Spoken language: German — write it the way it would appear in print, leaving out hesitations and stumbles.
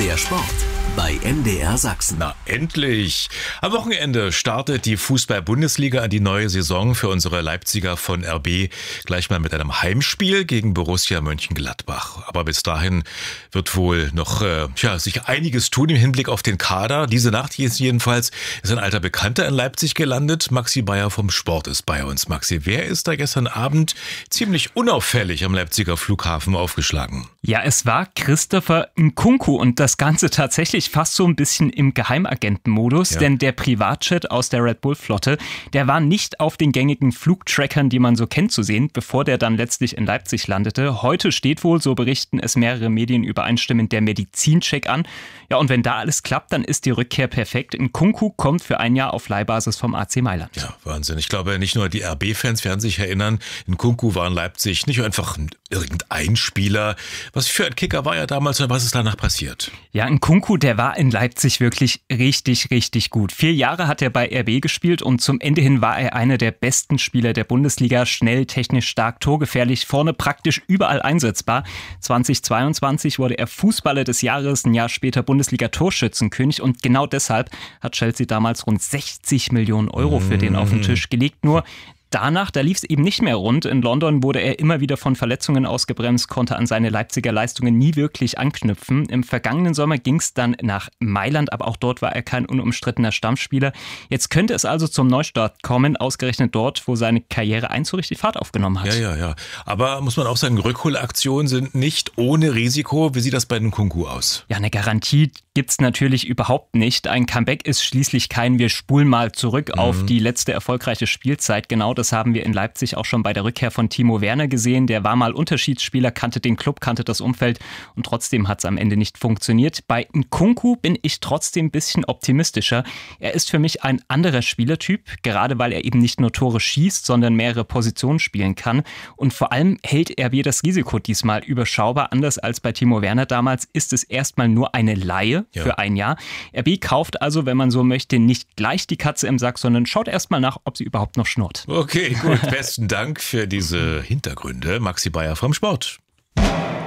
Der Sport bei MDR Sachsen. Na endlich! Am Wochenende startet die Fußball-Bundesliga an die neue Saison für unsere Leipziger von RB. Gleich mal mit einem Heimspiel gegen Borussia Mönchengladbach. Aber bis dahin wird wohl noch sich einiges tun im Hinblick auf den Kader. Diese Nacht ist jedenfalls ein alter Bekannter in Leipzig gelandet. Maxi Bayer vom Sport ist bei uns. Maxi, wer ist da gestern Abend ziemlich unauffällig am Leipziger Flughafen aufgeschlagen? Ja, es war Christopher Nkunku und das Ganze tatsächlich fast so ein bisschen im Geheimagentenmodus, denn der Privatjet aus der Red Bull-Flotte, der war nicht auf den gängigen Flugtrackern, die man so kennt, zu sehen, bevor der dann letztlich in Leipzig landete. Heute steht wohl, so berichten es mehrere Medien übereinstimmend, der Medizincheck an. Ja, und wenn da alles klappt, dann ist die Rückkehr perfekt. Nkunku kommt für ein Jahr auf Leihbasis vom AC Mailand. Ja, Wahnsinn. Ich glaube, nicht nur die RB-Fans werden sich erinnern, Nkunku war in Leipzig nicht einfach irgendein Spieler. Was für ein Kicker war er damals und was ist danach passiert? Ja, Nkunku, der war in Leipzig wirklich richtig, richtig gut. 4 Jahre hat er bei RB gespielt und zum Ende hin war er einer der besten Spieler der Bundesliga. Schnell, technisch stark, torgefährlich, vorne praktisch überall einsetzbar. 2022 wurde er Fußballer des Jahres, ein Jahr später Bundesliga-Torschützenkönig und genau deshalb hat Chelsea damals rund 60 Millionen Euro für den auf den Tisch gelegt. Nur danach, da lief es eben nicht mehr rund. In London wurde er immer wieder von Verletzungen ausgebremst, konnte an seine Leipziger Leistungen nie wirklich anknüpfen. Im vergangenen Sommer ging es dann nach Mailand, aber auch dort war er kein unumstrittener Stammspieler. Jetzt könnte es also zum Neustart kommen, ausgerechnet dort, wo seine Karriere so richtig Fahrt aufgenommen hat. Ja. Aber muss man auch sagen, Rückholaktionen sind nicht ohne Risiko. Wie sieht das bei Nkunku aus? Ja, eine Garantie gibt's natürlich überhaupt nicht. Ein Comeback ist schließlich kein wir spulen mal zurück auf die letzte erfolgreiche Spielzeit. Genau das haben wir in Leipzig auch schon bei der Rückkehr von Timo Werner gesehen. Der war mal Unterschiedsspieler, kannte den Club, kannte das Umfeld und trotzdem hat es am Ende nicht funktioniert. Bei Nkunku bin ich trotzdem ein bisschen optimistischer. Er ist für mich ein anderer Spielertyp, gerade weil er eben nicht nur Tore schießt, sondern mehrere Positionen spielen kann. Und vor allem hält RB das Risiko diesmal überschaubar. Anders als bei Timo Werner damals ist es erstmal nur eine Leihe für ein Jahr. RB kauft also, wenn man so möchte, nicht gleich die Katze im Sack, sondern schaut erstmal nach, ob sie überhaupt noch schnurrt. Okay, gut. Besten Dank für diese Hintergründe. Maxi Bayer vom Sport.